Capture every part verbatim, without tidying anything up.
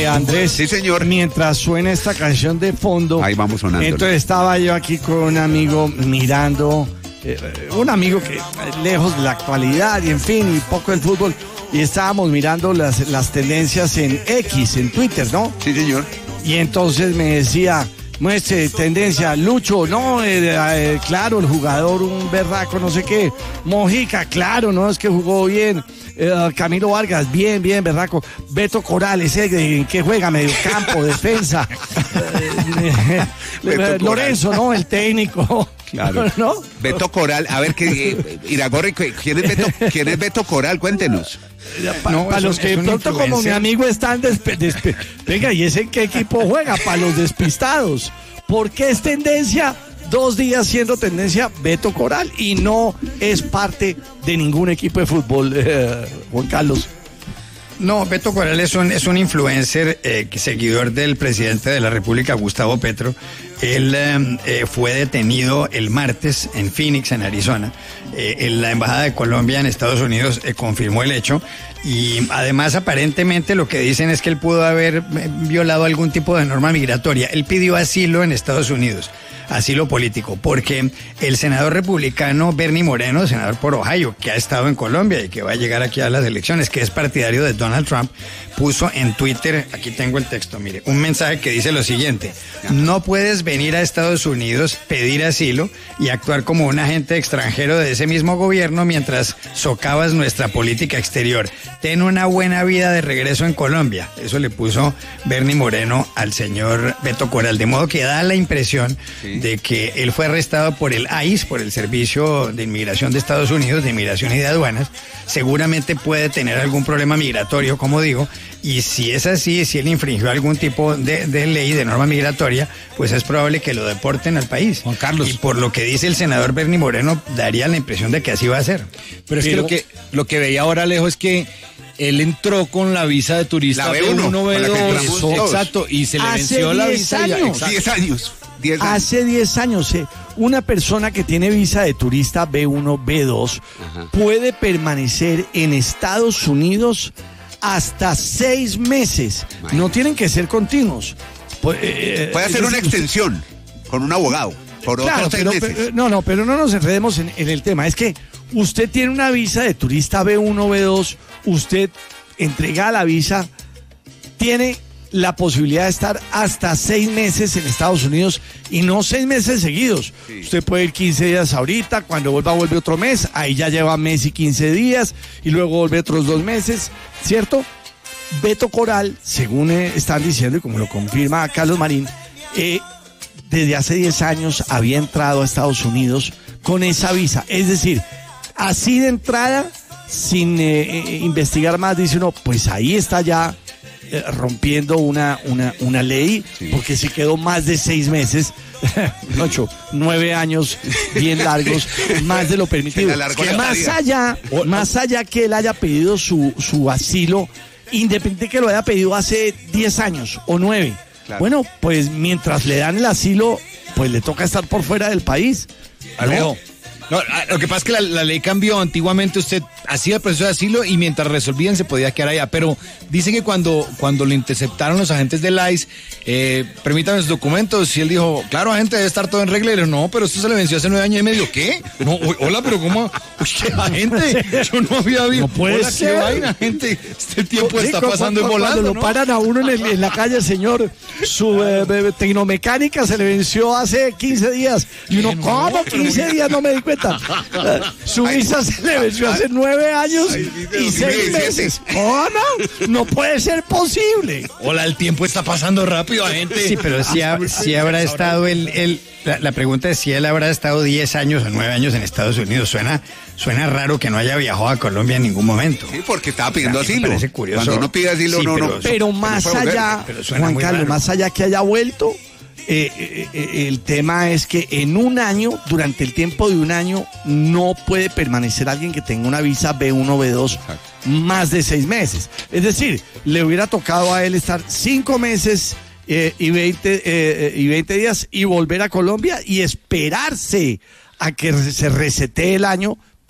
Andrés, sí señor. Mientras suena esta canción de fondo, ahí vamos sonando. Entonces estaba yo aquí con un amigo mirando, eh, un amigo que lejos de la actualidad y en fin, y poco del fútbol, y estábamos mirando las, las tendencias en X, en Twitter, ¿no? Sí señor. Y entonces me decía, muestre tendencia, Lucho, no, eh, eh, claro, el jugador, un berraco, no sé qué, Mojica, claro, no, es que jugó bien. Uh, Camilo Vargas, bien, bien, berraco. Beto Coral, ese de, que juega medio campo, defensa. uh, Lorenzo, ¿no? El técnico. Claro. ¿No? Beto Coral, a ver, que eh, Iragorri, ¿quién es Beto, quién es Beto Coral? Cuéntenos. Para no, pa los un, que de pronto como mi amigo están despe despe venga, ¿y ese en qué equipo juega? Para los despistados. ¿Por qué es tendencia? Dos días siendo tendencia Beto Coral y no es parte de ningún equipo de fútbol, eh, Juan Carlos. No, Beto Coral es un, es un influencer, eh, seguidor del presidente de la República, Gustavo Petro. Él eh, fue detenido el martes en Phoenix, en Arizona. Eh, en la Embajada de Colombia en Estados Unidos eh, confirmó el hecho. Y además, aparentemente, lo que dicen es que él pudo haber violado algún tipo de norma migratoria. Él pidió asilo en Estados Unidos. Asilo político, porque el senador republicano Bernie Moreno, senador por Ohio, que ha estado en Colombia y que va a llegar aquí a las elecciones, que es partidario de Donald Trump, puso en Twitter, aquí tengo el texto, mire, un mensaje que dice lo siguiente: no puedes venir a Estados Unidos, pedir asilo y actuar como un agente extranjero de ese mismo gobierno mientras socavas nuestra política exterior. Ten una buena vida de regreso en Colombia. Eso le puso Bernie Moreno al señor Beto Coral, de modo que da la impresión sí. de que él fue arrestado por el I C E, por el Servicio de Inmigración de Estados Unidos, de Inmigración y de Aduanas. Seguramente puede tener algún problema migratorio, como digo, y si es así, si él infringió algún tipo de, de ley, de norma migratoria, pues es probable que lo deporten al país. Juan Carlos. Y por lo que dice el senador Bernie Moreno, daría la impresión de que así va a ser. Pero es Pero, que lo que lo que veía ahora lejos es que él entró con la visa de turista la B uno, B dos, B dos. exacto, y se le Hace venció la visa. años. Ya, diez años. diez años. Hace diez años, eh, una persona que tiene visa de turista B uno, B dos, ajá, puede permanecer en Estados Unidos hasta seis meses. Imagínate. No tienen que ser continuos. Puede, eh, puede hacer una extensión con un abogado por claro, otros seis pero, meses. Pero, no, no, pero no nos enredemos en, en el tema. Es que usted tiene una visa de turista B uno, B dos, usted entrega la visa, tiene la posibilidad de estar hasta seis meses en Estados Unidos y no seis meses seguidos. Sí. Usted puede ir quince días ahorita, cuando vuelva vuelve otro mes, ahí ya lleva mes y quince días y luego vuelve otros dos meses, ¿cierto? Beto Coral, según eh, están diciendo y como lo confirma Carlos Marín, eh, desde hace diez años había entrado a Estados Unidos con esa visa, es decir, así de entrada, sin eh, eh, investigar más, dice uno, pues ahí está ya eh, rompiendo una, una, una ley, sí, porque se quedó más de seis meses, ocho, nueve años bien largos, más de lo permitido. Que más allá, más allá que él haya pedido su, su asilo, independiente que lo haya pedido hace diez años o nueve, claro, bueno, pues mientras le dan el asilo, pues le toca estar por fuera del país. Alejo. No, lo que pasa es que la, la ley cambió. Antiguamente usted hacía el proceso de asilo y mientras resolvían se podía quedar allá. Pero dice que cuando, cuando le interceptaron los agentes del I C E, eh, permítanme los documentos, y él dijo, claro, agente, debe estar todo en regla. Y le dijo, no, pero esto se le venció hace nueve años y medio. ¿Qué? No, hola, pero ¿cómo? Oye, agente, yo no había visto. No puede hola, ser. ¿Qué vaina, gente? Este tiempo sí, está cuando, pasando cuando, y volando, cuando ¿no? lo paran a uno en, el, en la calle, señor, su eh, tecnomecánica se le venció hace quince días. Y uno, no, ¿cómo? quince días, no me di cuenta. Su visa se le venció hace nueve años ay, y seis meses. ¿Cómo? No puede ser posible. Hola, el tiempo está pasando rápido, gente. Sí, pero si, ha, si habrá estado el... el la, la pregunta es si él habrá estado diez años o nueve años en Estados Unidos. Suena, suena raro que no haya viajado a Colombia en ningún momento. Sí, porque estaba pidiendo o sea, asilo. Me parece curioso. Cuando uno pide asilo, sí, no, pero, no. Pero más pero allá, pero Juan Carlos, raro. Más allá que haya vuelto, eh, eh, eh, el tema es que en un año, durante el tiempo de un año, no puede permanecer alguien que tenga una visa B uno, B dos, exacto, más de seis meses. Es decir, le hubiera tocado a él estar cinco meses eh, y, veinte, eh, y veinte días y volver a Colombia y esperarse a que se resetee el año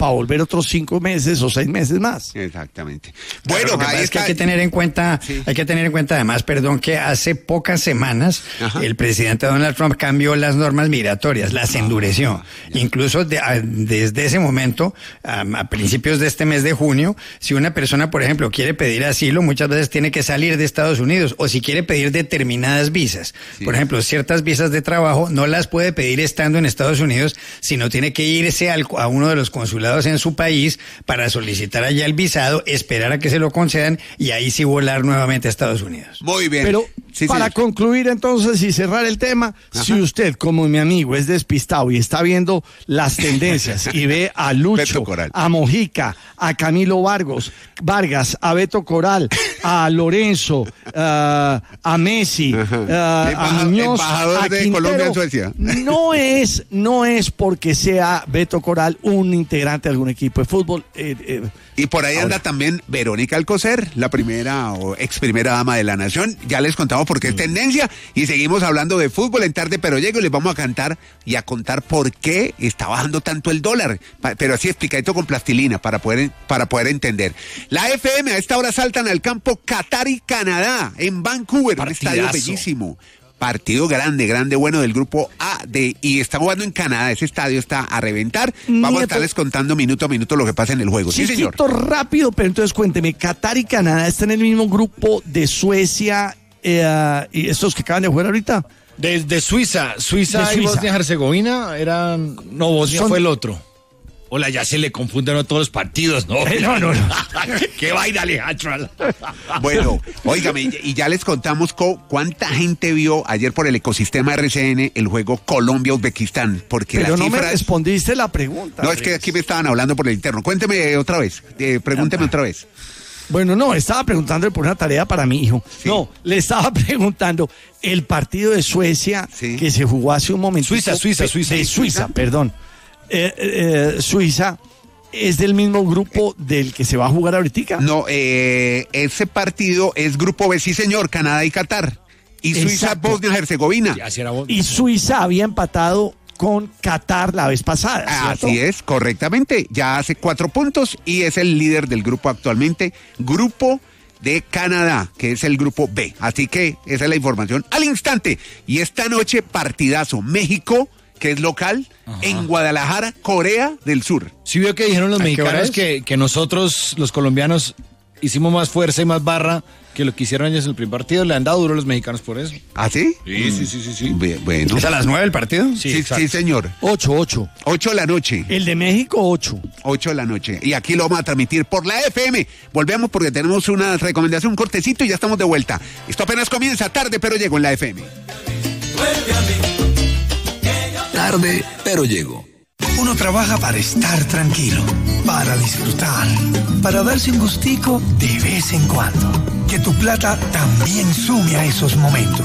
para volver otros cinco meses o seis meses más. Exactamente. Bueno, Bueno, ahí es que está. hay que tener en cuenta, Sí. hay que tener en cuenta además, perdón, que hace pocas semanas Ajá. el presidente Donald Trump cambió las normas migratorias, las endureció. Incluso de- a- desde ese momento, a, a principios de este mes de junio, si una persona, por ejemplo, quiere pedir asilo, muchas veces tiene que salir de Estados Unidos, o si quiere pedir determinadas visas. Sí. Por ejemplo, ciertas visas de trabajo no las puede pedir estando en Estados Unidos, sino tiene que irse al- a uno de los consulados en su país para solicitar allá el visado, esperar a que se lo concedan y ahí sí volar nuevamente a Estados Unidos. Muy bien. Pero Sí, para señor. concluir entonces y cerrar el tema, Ajá. si usted como mi amigo es despistado y está viendo las tendencias y ve a Lucho, Beto Coral. a Mojica, a Camilo Vargas, Vargas, a Beto Coral, a Lorenzo, ah, a Messi, Ajá. ah, a Embaja- Muñoz, embajador a de Quintero, Colombia en Suecia. no es, no es porque sea Beto Coral un integrante de algún equipo de fútbol. eh, eh, Y por ahí anda Ahora. también Verónica Alcocer, la primera o ex primera dama de la nación. Ya les contamos por qué es tendencia y seguimos hablando de fútbol en Tarde Pero Llego y les vamos a cantar y a contar por qué está bajando tanto el dólar. Pa- Pero así explicadito con plastilina para poder, para poder entender. La F M a esta hora saltan al campo Qatar y Canadá en Vancouver, un estadio Partidazo. bellísimo. Partido grande, grande, bueno del grupo A de y está jugando en Canadá. Ese estadio está a reventar. Vamos a Nieto. estarles contando minuto a minuto lo que pasa en el juego. Sí, señor. Chiquito, rápido, pero entonces cuénteme, Qatar y Canadá están en el mismo grupo de Suecia eh, y estos que acaban de jugar ahorita. Desde Suiza, Suiza, De y Suiza. Bosnia-Herzegovina eran. No, Bosnia Son- fue el otro. Hola, ya se le confunden a todos los partidos, ¿no? No, no, no. ¡Qué vaina, Alejandro! Bueno, óigame, y- y ya les contamos co- cuánta gente vio ayer por el ecosistema R C N el juego Colombia-Uzbekistán, porque Pero las no me cifras... respondiste la pregunta. No, es que aquí me estaban hablando por el interno. Cuénteme otra vez, eh, pregúnteme otra vez. Bueno, no, estaba preguntándole por una tarea para mi hijo. Sí. No, le estaba preguntando el partido de Suecia Sí. que se jugó hace un momento. Suiza, Suiza, Suiza. De Suiza, perdón. Eh, eh, Suiza es del mismo grupo del que se va a jugar ahorita. No, eh, ese partido es Grupo B, sí señor, Canadá y Qatar. Y Suiza, Exacto. Bosnia-Herzegovina. Ya, si era Bosnia. Y Suiza había empatado con Qatar la vez pasada. ¿cierto? Así es, correctamente. Ya hace cuatro puntos y es el líder del grupo actualmente. Grupo de Canadá, que es el grupo B. Así que esa es la información al instante. Y esta noche, partidazo. México, que es local, en Guadalajara, Corea del Sur. Sí vio que dijeron los ¿A qué hora mexicanos es? que, que nosotros, los colombianos, hicimos más fuerza y más barra que lo que hicieron ellos en el primer partido. Le han dado duro a los mexicanos por eso. ¿Ah, sí? Sí, sí, sí, sí, sí. Bien, Bueno. ¿Es a las nueve el partido? Sí, sí, exacto. señor. Ocho, ocho. Ocho de la noche. El de México, ocho. ocho de la noche. Y aquí lo vamos a transmitir por la F M. Volvemos porque tenemos una recomendación, un cortecito y ya estamos de vuelta. Esto apenas comienza tarde, pero llego en la F M. Tarde, pero llego. Uno trabaja para estar tranquilo, para disfrutar, para darse un gustico de vez en cuando. Que tu plata también sume a esos momentos.